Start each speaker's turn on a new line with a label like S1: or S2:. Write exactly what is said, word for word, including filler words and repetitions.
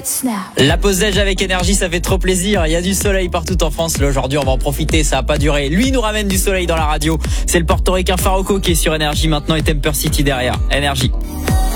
S1: La pause déj avec énergie, ça fait trop plaisir. Il y a du soleil partout en France. Là, aujourd'hui, on va en profiter. Ça va pas durer. Lui il nous ramène du soleil dans la radio. C'est le portoricain Faroko qui est sur énergie maintenant et Temper City derrière. Énergie.